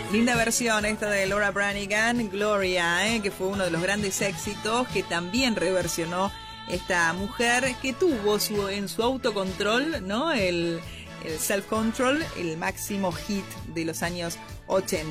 Linda versión esta de Laura Branigan, Gloria, que fue uno de los grandes éxitos que también reversionó esta mujer que tuvo en su autocontrol, ¿no? El self-control, el máximo hit de los años 80.